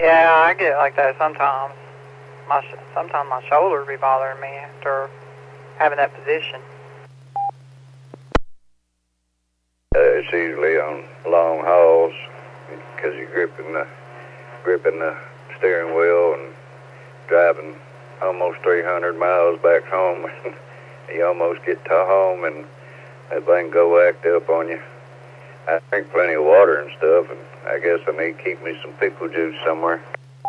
Yeah, I get like that sometimes. Sometimes my shoulders be bothering me after having that position. It's usually on long hauls because you're gripping the steering wheel and driving almost 300 miles back home. You almost get to home and that thing go act up on you. I drink plenty of water and stuff, and I guess I need to keep me some pickle juice somewhere.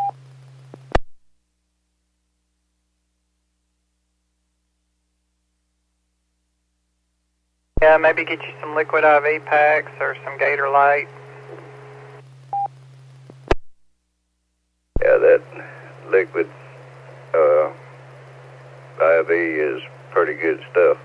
Yeah, maybe get you some liquid IV packs or some Gator Light. Yeah, that liquid IV is pretty good stuff.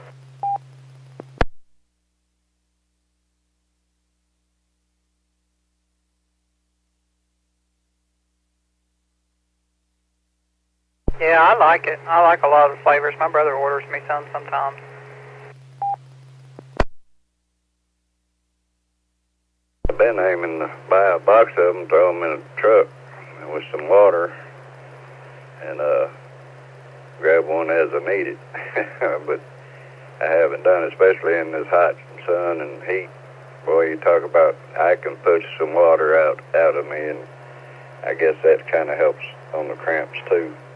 Yeah, I like it. I like a lot of the flavors. My brother orders me some sometimes. I've been aiming to buy a box of them, throw them in a truck with some water, and grab one as I need it. But I haven't done it, especially in this hot sun and heat. Boy, you talk about I can push some water out of me, and I guess that kind of helps on the cramps too.